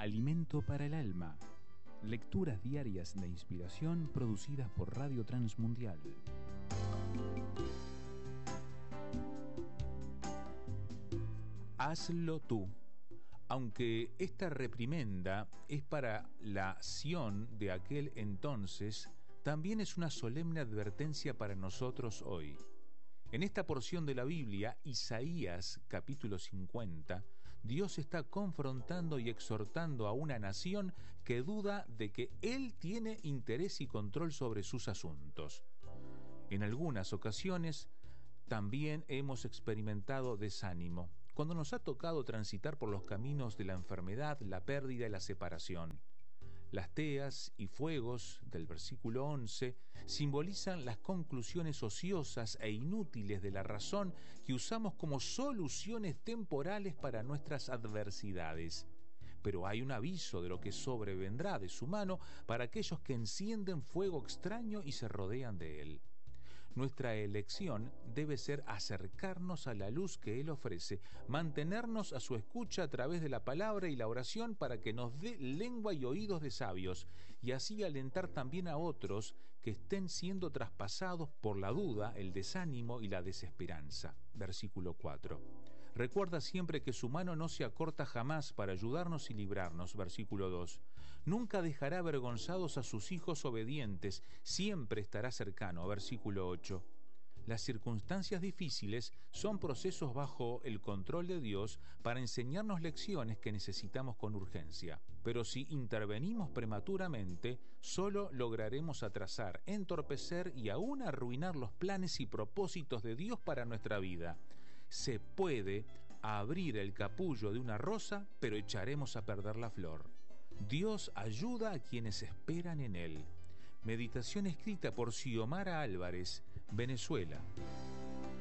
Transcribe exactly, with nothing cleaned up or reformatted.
Alimento para el alma. Lecturas diarias de inspiración producidas por Radio Transmundial. Hazlo tú. Aunque esta reprimenda es para la Sión de aquel entonces, también es una solemne advertencia para nosotros hoy. En esta porción de la Biblia, Isaías capítulo cincuenta, Dios está confrontando y exhortando a una nación que duda de que Él tiene interés y control sobre sus asuntos. En algunas ocasiones también hemos experimentado desánimo, cuando nos ha tocado transitar por los caminos de la enfermedad, la pérdida y la separación. Las teas y fuegos del versículo once simbolizan las conclusiones ociosas e inútiles de la razón que usamos como soluciones temporales para nuestras adversidades. Pero hay un aviso de lo que sobrevendrá de su mano para aquellos que encienden fuego extraño y se rodean de él. Nuestra elección debe ser acercarnos a la luz que Él ofrece, mantenernos a su escucha a través de la palabra y la oración para que nos dé lengua y oídos de sabios, y así alentar también a otros que estén siendo traspasados por la duda, el desánimo y la desesperanza. Versículo cuatro. Recuerda siempre que su mano no se acorta jamás para ayudarnos y librarnos. Versículo dos. Nunca dejará avergonzados a sus hijos obedientes, siempre estará cercano. Versículo ocho. Las circunstancias difíciles son procesos bajo el control de Dios para enseñarnos lecciones que necesitamos con urgencia. Pero si intervenimos prematuramente, solo lograremos atrasar, entorpecer y aún arruinar los planes y propósitos de Dios para nuestra vida. Se puede abrir el capullo de una rosa, pero echaremos a perder la flor. Dios ayuda a quienes esperan en Él. Meditación escrita por Xiomara Álvarez, Venezuela.